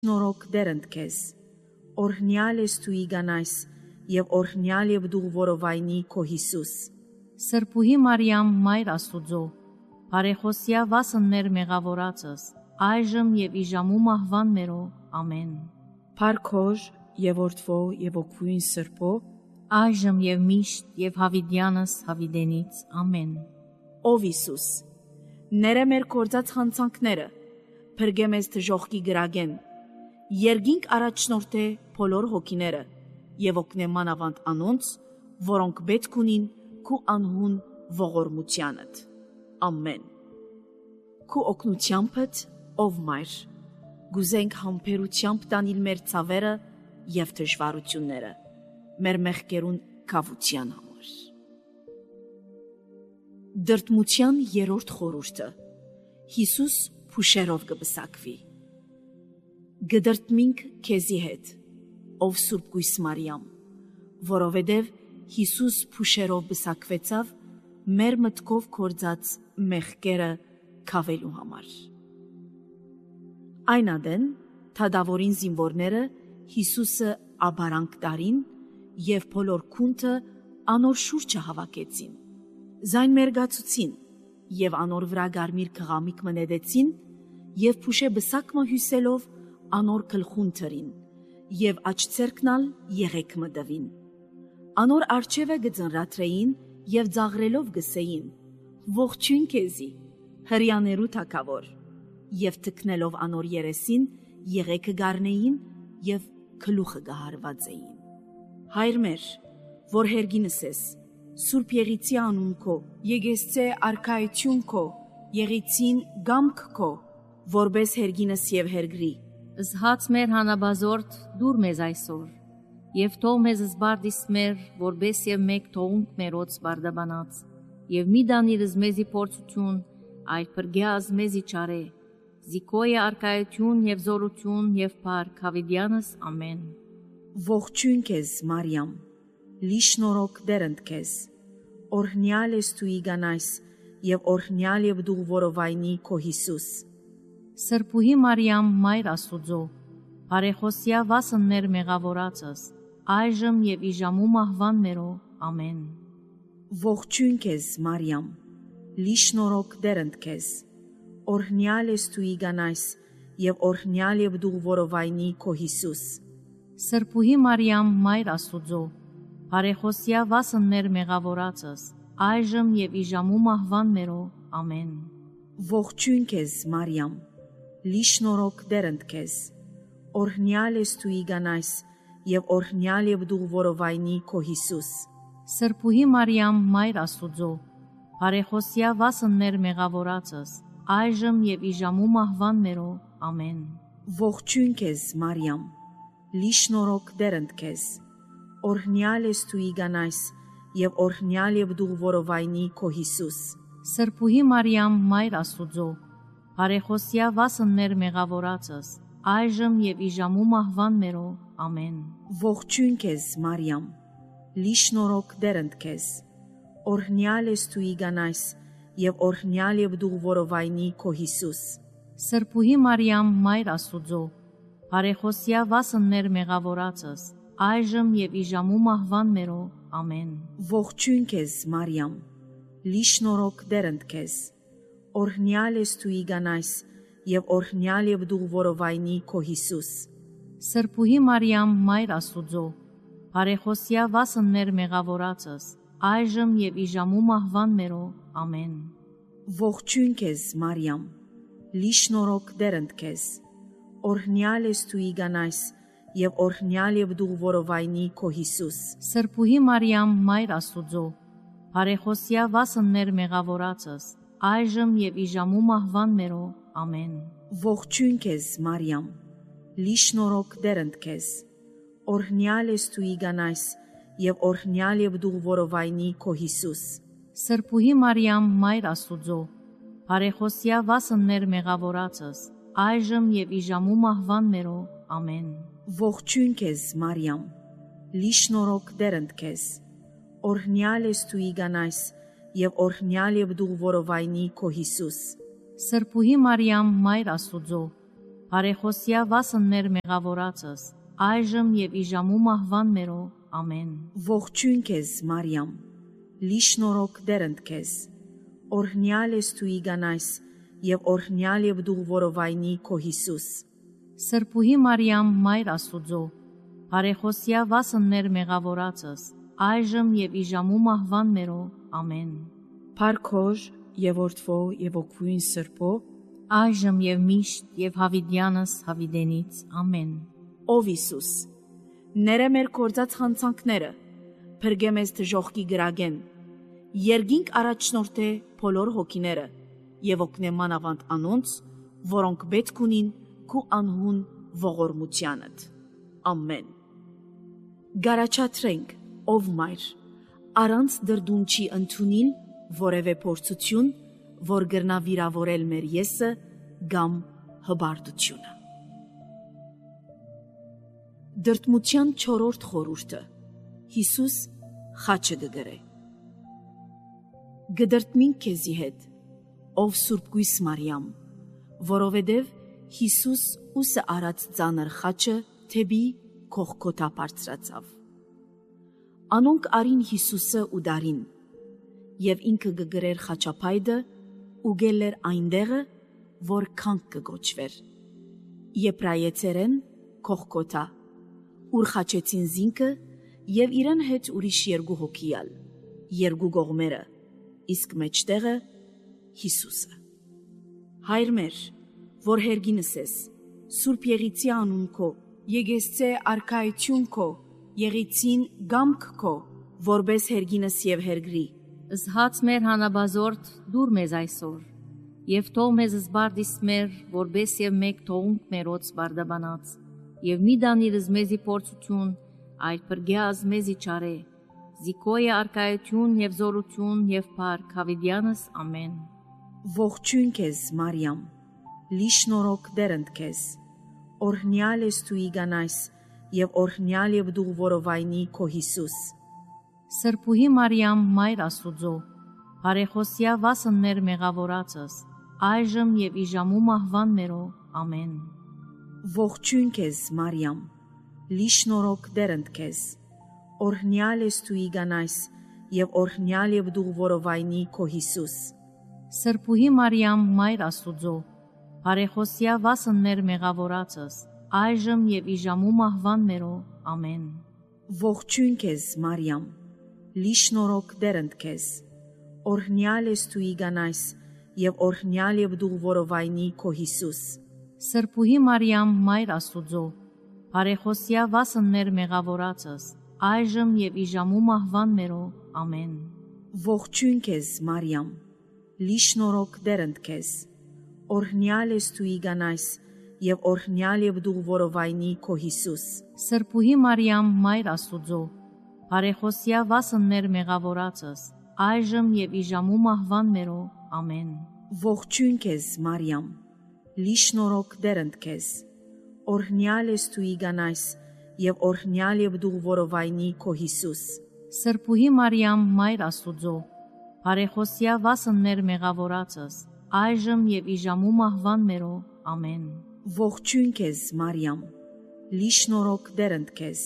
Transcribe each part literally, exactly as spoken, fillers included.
Շնորհք դերընդ քեզ, օրհնյալ ես դու իգանայս, եւ օրհնյալ եւ դու որովայնի քո Հիսուս։ Սրբուհի Մարիամ, Մայր Աստուծո, բարեխոսյա վասն մեր մեղավորածս, այժմ եւ իժամու մահվան մերո, ամեն։ Փառքոր եւ օրդվո եւ օգվույն Սրբո, այժմ եւ միշտ եւ հավիդյանս հավիդենից, ամեն։ Ով Հիսուս, ները մեր կործած խանցանքները, փրկե մեզ դժոխքի գրագեն, երգինք առաջնորդե բոլոր հոգիները եւ օգնե մանավանդ անոնց, որոնք պետք ունին քու անհուն ողորմությանդ։ Ամեն։ Քու օգնությանդ, ով Մայր, գուզենք համբերությամբ տանել մեր ցավերը եւ դժվարությունները, մեր մեղքերուն կավության համար։ Դրդմության երրորդ խորհուրդը։ Հիսուս փուշերով կբսակվի։ Գդրտմինք քեզի հետ, ով Սուրբ Գույս Մարիամ, որովհետև Հիսուս փուշերով բսակվեցավ մեր մտքով կործած մեղքերը քավելու համար։ Այն ադեն թադավորին զինվորները Հիսուսը աբարանք տարին եւ բոլոր քունթը անոր շուրջը հավաքեցին։ Զայն մերգացուցին եւ անոր վրա գարմիր քղամիկ մնեդեցին եւ փուշե բսակմը հյուսելով անոր գլխուն թրին եւ աչցերքնալ եղեք մդվին։ Անոր արջևը գծնրատրեին եւ ձաղրելով գսեին. ողջույն քեզի, հրյաներու թակավոր, եւ թքնելով անոր երեսին եղեքը գարնեին եւ գլուխը գահարված էին։ Հայր մեր, որ հերգինս ես, Սուրբ Եղիցի անուն քո, եկեսցե արքայություն քո, եղիցին գամք քո, որբես հերգինս եւ հերգրի։ Զհաց մեր հանաբազորդ դուր մեզ այսօր, եւ թող մեզ զբարդիս մեր, որբես եւ մեկ թողունք մերոց բարդաբանած, եւ մի դանիրս մեզի փորձություն, այլ պրգյազ մեզի չարե, զիկոյը արքայություն եւ զորություն եւ փառք հավիդյանս, ամեն։ Ողջույն քեզ, Մարիամ, լի շնորհք դերընդ քեզ, օրհնյալ ես դու իգանայս, եւ օրհնյալ եւ դու որովայնի քո Հիսուս։ Սրբուհի Մարիամ, Մայր Աստուծո, բարեխոսյա վասն մեր մեղավորածս, այժմ եւ իժամու մահվան մերո, ամեն։ Ողջույն քեզ, Մարիամ, լի շնորհք դերընդ քեզ, օրհնյալ ես դու իգանայս, եւ օրհնյալ եւ դու որովայնի քո Հիսուս։ Սրբուհի Մարիամ, Մայր Աստուծո, բարեխոսյա վասն մեր մեղավորածս, այժմ եւ իժամու մահվան մերո, ամեն։ Ողջույն քեզ, Մարիամ, լի շնորհք դերընդ քեզ, օրհնյալ ես դու իգանայս, եւ օրհնյալ եւ դու որովայնի քո Հիսուս։ Սրբուհի Մարիամ, Մայր Աստուծո, բարեխոսյա վասն մեր մեղավորածս, այժմ եւ իժամու մահվան մերո, ամեն։ Ողջույն քեզ, Մարիամ, լի շնորհք դերընդ քեզ, օրհնյալ ես դու իգանայս, եւ օրհնյալ եւ դու որովայնի քո Հիսուս։ Սրբուհի Մարիամ, Մայր Աստուծո, բարեխոսյա վասն մեր մեղավորածս, այժմ եւ իժամու մահվան մերո, ամեն։ Ողջույն քեզ, Մարիամ, լի շնորհք դերընդ քեզ, օրհնյալ ես դու իգանայս, եւ օրհնյալ եւ դու որովայնի քո Հիսուս։ Սրբուհի Մարիամ, Մայր Աստուծո, բարեխոսյա վասն մեր մեղավորածս, այժմ եւ իժամու մահվան մերո, ամեն։ Ողջույն քեզ, Մարիամ, լի շնորհք դերընդ քեզ, օրհնյալ ես դու իգանայս, եւ օրհնյալ եւ դու որովայնի քո Հիսուս։ Սրբուհի Մարիամ, Մայր Աստուծո, բարեխոսյա վասն մեր մեղավորածս, այժմ եւ իժամու մահվան մերո, ամեն։ Ողջույն քեզ, Մարիամ, լի շնորհք դերընդ քեզ, օրհնյալ ես դու իգանայս, եւ օրհնյալ եւ դու որովայնի քո Հիսուս։ Սրբուհի Մարիամ, Մայր Աստուծո, բարեխոսյա վասն մեր մեղավորածս, այժմ եւ իժամու մահվան մերո, ամեն։ Ողջույն քեզ, Մարիամ, լի շնորհք դերընդ քեզ, օրհնյալ ես դու իգանայս, եւ օրհնյալ եւ դու որովայնի քո Հիսուս։ Սրբուհի Մարիամ, Մայր Աստուծո, բարեխոսյա վասն մեր մեղավորածս, այժմ եւ իժամու մահվան մերո, ամեն։ Ողջույն քեզ, Մարիամ, լի շնորհք դերընդ քեզ, օրհնյալ ես դու իգանայս, եւ օրհնյալ եւ դու որովայնի քո Հիսուս։ Սրբուհի Մարիամ, Մայր Աստուծո, Բարեխոսյա վասն մեր մեղավորացս, այժմ եւ իժամու մահվան մերո, ամեն։ Ողջույն քեզ, Մարիամ, լի շնորհք դերընդ քեզ, օրհնյալ ես դու իգանայս եւ օրհնյալ եւ դու որովայնի քո Հիսուս։ Սրբուհի Մարիամ, Մայր Աստուծո, բարեխոսյա վասն մեր մեղավորացս, այժմ եւ իժամու մահվան մերո, ամեն։ Փարքոր եւ որդվո եւ օգվույն սրբո, այժմ եւ միշտ եւ հավիդյանս հավիդենից, ամեն։ Ով Հիսուս, ները մեր կործած հանցանքները, փրկե մեզ դժոխքի գրագեն, երգինք առաջնորդե բոլոր հոգիները եւ օգնե մանավանդ անոնց, որոնք պետք ունին քու անհուն ողորմությանդ։ Ամեն։ Գարաչատրենք, ով Մայր, առանց դրդունչի ընդունիլ որևէ փորձություն, որ գրնա վիրավորել մեր եսը կամ հբարտությունը։ Դրդմության չորրորդ խորհուրդը Հիսուս խաչը գգրե։ Գդրտմին քեզի հետ, ով Սուրբ Մարիամ, որովհետև Հիսուս ուսը արած ծանր խաչը թեբի քողքոթա բարձրացավ։ Անոնք արին Հիսուսը ու դարին, եւ ինքը գգրեր խաչապայդը ու գելեր այնտեղը, որ քանք կգոչվեր։ Եբրայեցերեն քողքոթա, ուր խաչեցին զինքը եւ իրեն հետ ուրիշ երկու հոգիալ, երկու գողմերը, իսկ մեջտեղը Հիսուսը։ Հայր մեր, որ հերգինս ես, Սուրբ Եղիցի անուն քո, եկեսցե արքայություն քո, եղիցին գամք քո, որբես հերգինս եւ հերգրի։ Զհաց մեր հանաբազորդ դուր մեզ այսօր, եւ թող մեզ զբարդիս մեր, որբես եւ մեկ թողունք մերոց բարդաբանած, եւ մի դանիրս մեզի փորձություն, այլ պրգյազ մեզի չարե, զիկոյը արքայություն եւ զորություն եւ փառք հավիդյանս, ամեն։ Ողջույն քեզ, Մարիամ, լի շնորհք դերընդ քեզ, օրհնյալ ես դու իգանայս եւ օրհնյալ եւ դու որովայնի քո Հիսուս։ Սրբուհի Մարիամ, Մայր Աստուծո, բարեխոսյա վասն մեր մեղավորացս, այժմ եւ իժամու մահվան մերո, ամեն։ Ողջույն քեզ, Մարիամ, լի շնորհք դերընդ քեզ, օրհնյալ ես դու իգանայս եւ օրհնյալ եւ դու որովայնի քո Հիսուս։ Սրբուհի Մարիամ, Մայր Աստուծո, բարեխոսյա վասն մեր մեղավորացս, այժմ եւ իժամու մահվան մերո, ամեն։ Ողջույն քեզ, Մարիամ, լի շնորհք դերընդ քեզ, օրհնյալ ես դու իգանայս եւ օրհնյալ եւ դու որովայնի քո Հիսուս։ Սրբուհի Մարիամ, Մայր Աստուծո, բարեխոսյա վասն մեր մեղավորացս, այժմ եւ իժամու մահվան մերո, ամեն։ Ողջույն քեզ, Մարիամ, լի շնորհք դերընդ քեզ, օրհնյալ ես դու իգանայս եւ օրհնյալ եւ դու որովայնի քո Հիսուս։ Սրբուհի Մարիամ, Մայր Աստուծո, բարեխոսյա վասն մեր մեղավորացս, այժմ եւ իժամու մահվան մերո, ամեն։ Ողջույն քեզ, Մարիամ, լի շնորհք դերընդ քեզ, օրհնյալ ես դու իգանայս եւ օրհնյալ եւ դու որովայնի քո Հիսուս։ Սրբուհի Մարիամ, Մայր Աստուծո, բարեխոսյա վասն մեր մեղավորացս, այժմ եւ իժամու մահվան մերո, ամեն։ Ողջույն քեզ, Մարիամ, լի շնորհք դերընդ քեզ,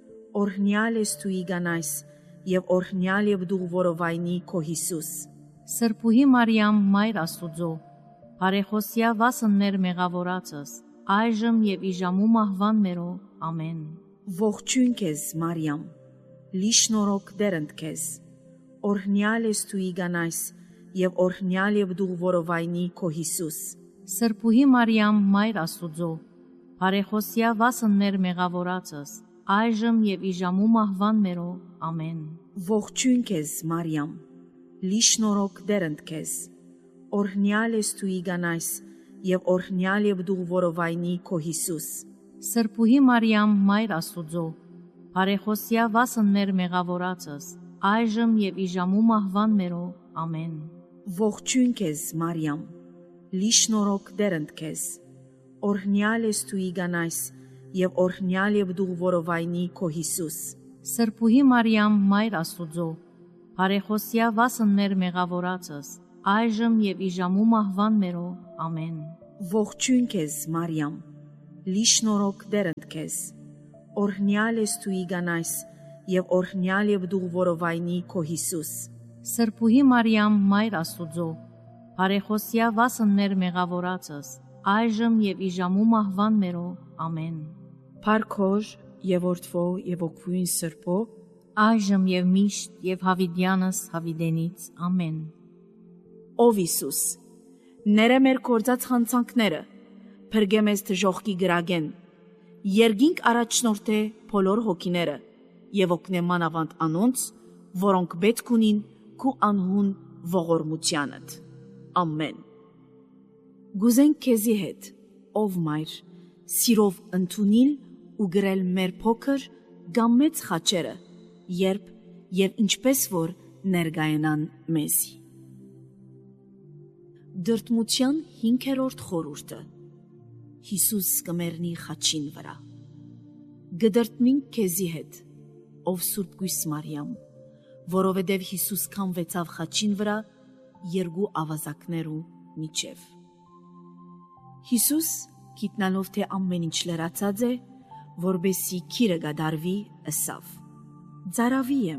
օրհնյալ ես դու իգանայս եւ օրհնյալ եւ դու որովայնի քո Հիսուս։ Սրբուհի Մարիամ, Մայր Աստուծո, բարեխոսյա վասն մեր մեղավորացս, այժմ եւ իժամու մահվան մերո, ամեն։ Ողջույն քեզ, Մարիամ, լի շնորհք դերընդ քեզ, օրհնյալ ես դու իգանայս եւ օրհնյալ եւ դու որովայնի քո Հիսուս։ Սրբուհի Մարիամ, Մայր Աստուծո, բարեխոսյա վասն մեր մեղավորացս, այժմ եւ իժամու մահվան մերո, ամեն։ Ողջույն քեզ, Մարիամ, լի շնորհք դերընդ քեզ, օրհնյալ ես դու իգանայս եւ օրհնյալ եւ դու որովայնի քո Հիսուս։ Սրբուհի Մարիամ, Մայր Աստուծո, բարեխոսյա վասն մեր մեղավորացս, այժմ եւ իժամու մահվան մերո, ամեն։ Ողջույն քեզ, Մարիամ, լի շնորհք դերընդ քեզ, օրհնյալ ես դու իգանայս եւ օրհնյալ եւ դու որովայնի քո Հիսուս։ Սրբուհի Մարիամ, Մայր Աստուծո, բարեխոսյա վասն մեր մեղավորացս, այժմ եւ իժամու մահվան մերո, ամեն։ Ողջույն քեզ, Մարիամ, լի շնորհք դերընդ քեզ, օրհնյալ ես դու իգանայս, եւ օրհնյալ եւ դու որովայնի քո Հիսուս։ Սրբուհի Մարիամ, Մայր Աստուծո, բարեխոսյա վասններ մեղավորացս, այժմ եւ իժամու մահվան մերո, ամեն։ Փարքոր եւ որդվո եւ օգվույն սրբո, այժմ եւ միշտ եւ հավիդյանս հավիդենից, ամեն։ Ով Հիսուս, ները մեր կործած խանցանքները, փրկե մեզ դժոխքի գրագեն, երգինք առաջնորդե բոլոր հոգիները եւ օգնե մանավանդ անոնց, որոնք պետք ունին քու անհուն ողորմությանդ։ Ամեն։ Գուզենք քեզի հետ, ով Մայր, սիրով ընդունիլ ու գրել մեր փոքր կամ մեծ խաչերը, երբ եւ ինչպես որ ներգայանան մեզի։ Դրտմության հինգերորդ խորհուրդը Հիսուս կմեռնի խաչին վրա։ Գդրտմինք քեզի հետ, ով Սուրբ Գույս Մարիամ, որովհետև Հիսուս քամվեցավ խաչին վրա երկու ավազակներու միջև։ Հիսուս, գիտնալով թե ամեն ինչ լրացած է, որբեսի քիրը գադարվի, ըսավ. Ձարավի եմ։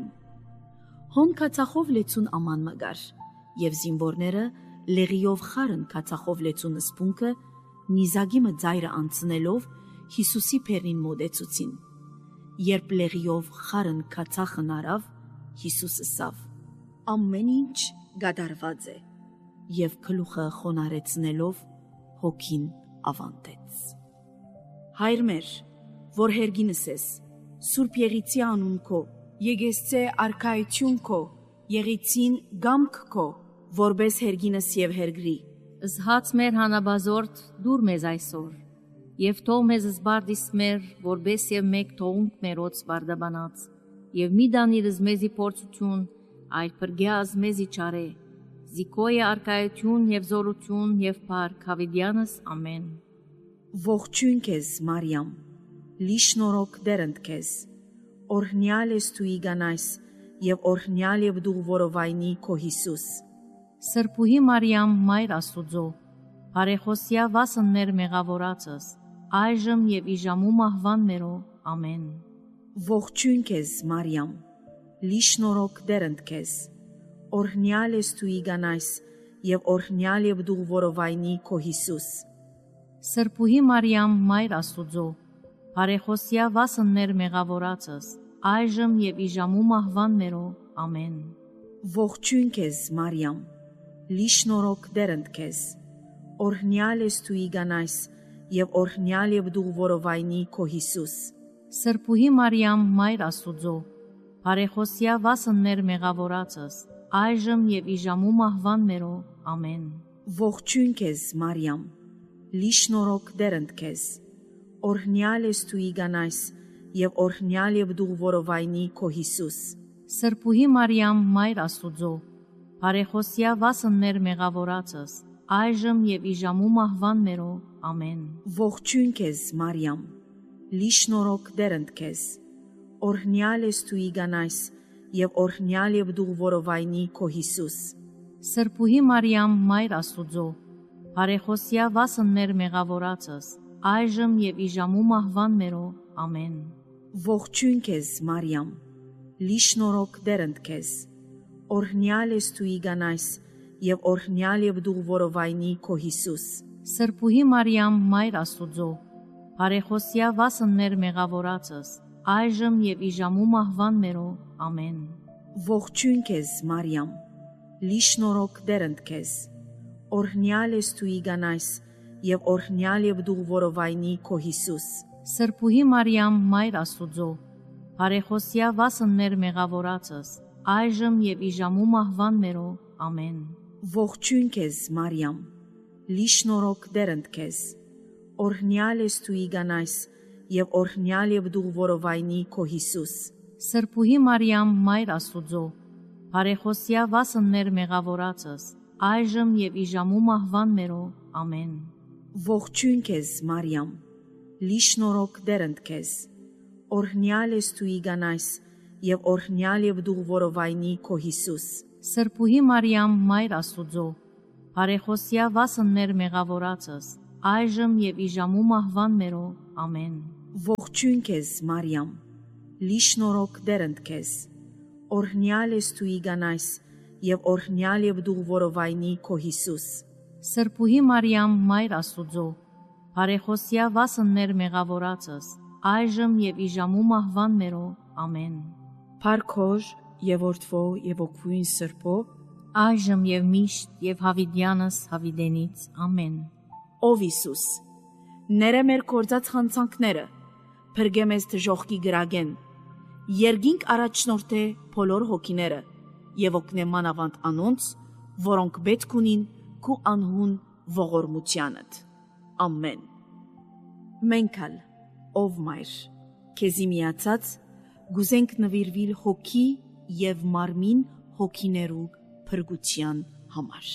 Հոն կացախով լեցուն աման մգար, եւ զինվորները լեղիով խարն կացախով լեցուն սպունքը, նիզագիմը ձայրը անցնելով Հիսուսի փերին մոդեցուցին։ Երբ լեղիով խարն կացախն արավ, Հիսուս ըսավ. ամեն ինչ գադարված է, եւ գլուխը խոնարեցնելով հոգին ավանդեց։ Հայր մեր, որ հերգինս ես, Սուրբ Եղիցի անուն քո, Եգեսցե արքայություն քո, Եղիցին գամք քո, որբես հերգինս եւ հերգրի։ Զհաց մեր հանաբազորդ դուր մեզ այսօր, եւ թող մեզ զբարդիս մեր, որբես եւ մեկ թողունք մերոց բարդաբանած, եւ մի դանիրս մեզի փորձություն, այլ պրգյազ մեզի չարե, զիկոյը արկայություն եւ զորություն եւ փառք հավիդյանս, ամեն։ Ողջույն քեզ, Մարիամ, լի շնորհք դերընդ քեզ, օրհնյալ ես դու իգանայս, եւ օրհնյալ եւ դու որովայնի քո Հիսուս։ Սրբուհի Մարիամ, Մայր Աստուծո, բարեխոսյա վասններ մեղավորացս, այժմ եւ իժամու մահվան մերո, ամեն։ Ողջույն քեզ, Մարիամ, լի շնորհք դերընդ քեզ, օրհնյալ ես դու իգանայս, եւ օրհնյալ եւ դու որովայնի քո Հիսուս։ Սրբուհի Մարիամ, Մայր Աստուծո, բարեխոսյա վասններ մեղավորացս, այժմ եւ իժամու մահվան մերո, ամեն։ Ողջույն քեզ, Մարիամ, լի շնորհք դերընդ քեզ, օրհնյալ ես դու իգանայս, եւ օրհնյալ եւ դու որովայնի քո Հիսուս։ Սրբուհի Մարիամ, Մայր Աստուծո, բարեխոսյա վասններ մեղավորացս, այժմ եւ իժամու մահվան մերո, ամեն։ Ողջույն քեզ, Մարիամ, լի շնորհք դերընդ քեզ, օրհնյալ ես դու իգանայս, եւ օրհնյալ եւ դու որովայնի քո Հիսուս։ Սրբուհի Մարիամ, Մայր Աստուծո, բարեխոսյա վասններ մեղավորացս, այժմ եւ իժամու մահվան մերո, ամեն։ Ողջույն քեզ, Մարիամ, լի շնորհք դերընդ քեզ, օրհնյալ ես դու իգանայս, եւ օրհնյալ եւ դու որովայնի քո Հիսուս։ Սրբուհի Մարիամ, Մայր Աստուծո, բարեխոսյա վասններ մեղավորացս, այժմ եւ իժամու մահվան մերո, ամեն։ Ողջույն քեզ, Մարիամ, լի շնորհք դերընդ քեզ, օրհնյալ ես դու իգանայս, եւ օրհնյալ եւ դու որովայնի քո Հիսուս։ Սրբուհի Մարիամ, Մայր Աստուծո, բարեխոսյա վասններ մեղավորացս, այժմ եւ իժամու մահվան մերո, ամեն։ Ողջույն քեզ, Մարիամ, լի շնորհք դերընդ քեզ, օրհնյալ ես դու իգանայս, եւ օրհնյալ եւ դու որովայնի քո Հիսուս։ Սրբուհի Մարիամ, Մայր Աստուծո, բարեխոսյա վասններ մեղավորացս, այժմ եւ իժամու մահվան մերո, ամեն։ Ողջույն քեզ, Մարիամ, լի շնորհք դերընդ քեզ, օրհնյալ ես դու իգանայս, եւ օրհնյալ եւ դու որովայնի քո Հիսուս։ Սրբուհի Մարիամ, Մայր Աստուծո, բարեխոսյա վասններ մեղավորացս, այժմ եւ իժամու մահվան մերո, ամեն։ Ողջույն քեզ, Մարիամ, լի շնորհք դերընդ քեզ, օրհնյալ ես դու իգանայս, եւ օրհնյալ եւ դու որովայնի քո Հիսուս։ Սրբուհի Մարիամ, Մայր Աստուծո, բարեխոսյա վասններ մեղավորացս, այժմ եւ իժամու մահվան մերո։ Ամեն։ Ողջույն քեզ, Մարիամ, լի շնորհք դերընդ քեզ, օրհնյալ ես դու իգանայս, եւ օրհնյալ եւ դու որովայնի քո Հիսուս։ Սրբուհի Մարիամ, Մայր Աստուծո, բարեխոսյա վասն մեր մեղավորացս, այժմ եւ իժամու մահվան մերո։ Ամեն։ Փարքոր եւ օրդվո եւ օգվույն Սրբո, այժմ եւ միշտ եւ հավիդյանս հավիդենից։ Ամեն։ Ով Հիսուս, ները մեր կործած խանցանքները, փրկե մեզ դժոխքի գրագեն, երգինք առաջնորդե բոլոր հոգիները եւ օգնե մանավանդ անոնց, որոնք պետք ունին քու անհուն ողորմությանդ։ Ամեն։ Մենքալ, ով Մայր, քեզի միացած գուզենք նվիրվիլ հոգի եւ մարմին հոգիներու փրկության համար։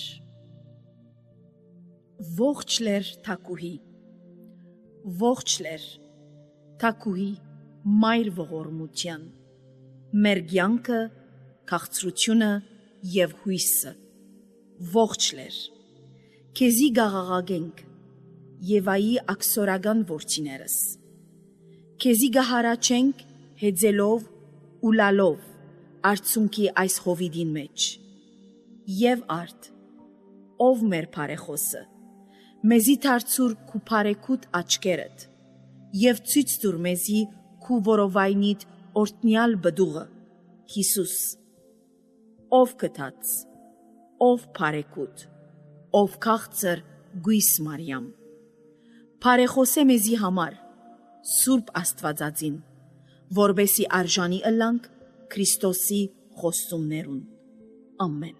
Ողջ լեր թակուհի, ողջ լեր թակուհի, Մայր ողորմության, մեր կյանքը, քաղցրությունը եւ հույսը, ողջ լեր, քեզի գաղաղագենք եւայի աքսորական ворցիներս, քեզի գահարաչենք հեծելով ու լալով արցունքի այս հովիդին մեջ, եւ արդ, ով մեր բարեխոսը, մեզի դարձուր քու բարեկուտ աչքերդ, եւ ցույց տուր մեզի քու որովայնիդ օրտնյալ բդուղը, Հիսուս, ով կթած, ով բարեկուտ, ով քաղցր գույս Մարիամ, բարեխոսե մեզի համար, Սուրբ Աստվածածին, որբեսի արժանի ըլանք Քրիստոսի խոստումներուն։ Ամեն։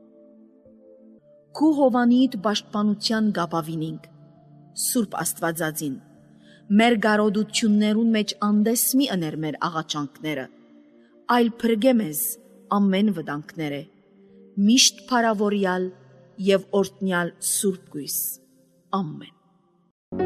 Քու հովանիդ պաշտպանության գապավինինք, Սուրբ Աստվածածին, մեր գարոդություններուն մեջ անդես մի ըներ մեր աղաչանքները, այլ փրկե մեզ ամեն վտանգները, միշտ փարավորյալ եւ օրտնյալ Սուրբ գույս։ Ամեն։